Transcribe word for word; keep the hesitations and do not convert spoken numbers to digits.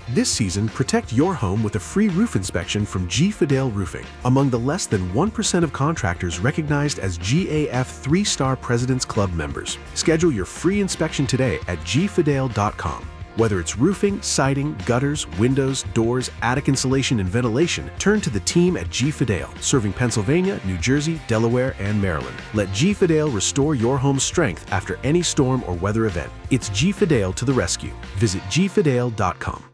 This season, protect your home with a free roof inspection from G Fidel Roofing, among the less than one percent of contractors recognized as G A F three star President's Club members. Schedule your free inspection today at g fidel dot com. Whether it's roofing, siding, gutters, windows, doors, attic insulation, and ventilation, turn to the team at G Fidel, serving Pennsylvania, New Jersey, Delaware, and Maryland. Let G Fidel restore your home's strength after any storm or weather event. It's G Fidel to the rescue. Visit g fidel dot com.